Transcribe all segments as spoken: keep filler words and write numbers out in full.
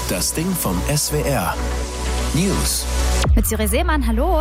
Das Ding vom S W R. News. Mit Siri Seemann, hallo.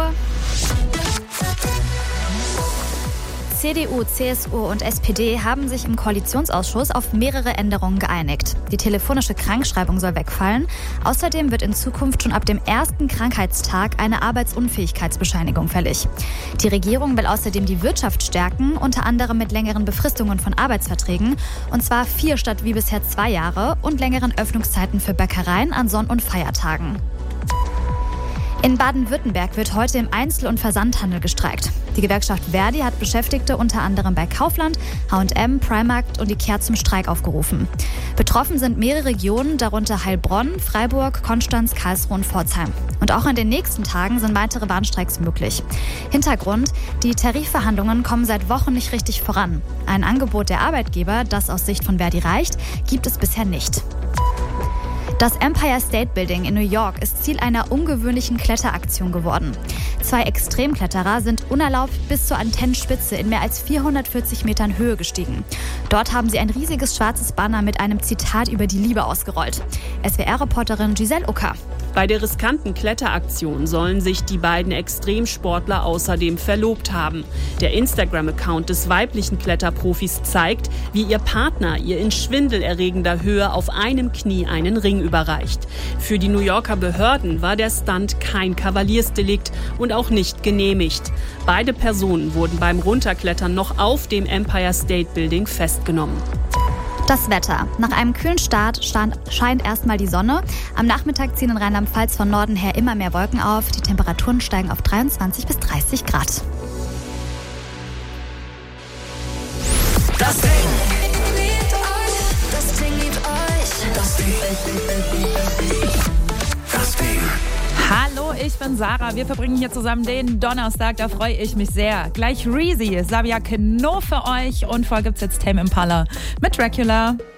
C D U, C S U und S P D haben sich im Koalitionsausschuss auf mehrere Änderungen geeinigt. Die telefonische Krankschreibung soll wegfallen. Außerdem wird in Zukunft schon ab dem ersten Krankheitstag eine Arbeitsunfähigkeitsbescheinigung fällig. Die Regierung will außerdem die Wirtschaft stärken, unter anderem mit längeren Befristungen von Arbeitsverträgen. Und zwar vier statt wie bisher zwei Jahre und längeren Öffnungszeiten für Bäckereien an Sonn- und Feiertagen. In Baden-Württemberg wird heute im Einzel- und Versandhandel gestreikt. Die Gewerkschaft Verdi hat Beschäftigte unter anderem bei Kaufland, H und M, Primark und Ikea zum Streik aufgerufen. Betroffen sind mehrere Regionen, darunter Heilbronn, Freiburg, Konstanz, Karlsruhe und Pforzheim. Und auch in den nächsten Tagen sind weitere Warnstreiks möglich. Hintergrund: Die Tarifverhandlungen kommen seit Wochen nicht richtig voran. Ein Angebot der Arbeitgeber, das aus Sicht von Verdi reicht, gibt es bisher nicht. Das Empire State Building in New York ist Ziel einer ungewöhnlichen Kletteraktion geworden. Zwei Extremkletterer sind unerlaubt bis zur Antennenspitze in mehr als vierhundertvierzig Metern Höhe gestiegen. Dort haben sie ein riesiges schwarzes Banner mit einem Zitat über die Liebe ausgerollt. S W R-Reporterin Giselle Ucker. Bei der riskanten Kletteraktion sollen sich die beiden Extremsportler außerdem verlobt haben. Der Instagram-Account des weiblichen Kletterprofis zeigt, wie ihr Partner ihr in schwindelerregender Höhe auf einem Knie einen Ring überreicht. Für die New Yorker Behörden war der Stunt kein Kavaliersdelikt und auch nicht genehmigt. Beide Personen wurden beim Runterklettern noch auf dem Empire State Building festgenommen. Das Wetter. Nach einem kühlen Start scheint erstmal die Sonne. Am Nachmittag ziehen in Rheinland-Pfalz von Norden her immer mehr Wolken auf. Die Temperaturen steigen auf dreiundzwanzig bis dreißig Grad. Das Ding. Das Ding liebt euch. Das Ding. Das Ding. Hallo, ich bin Sarah. Wir verbringen hier zusammen den Donnerstag. Da freue ich mich sehr. Gleich Reezy, Sabia Keno für euch. Und vor gibt's jetzt Tame Impala mit Dracula.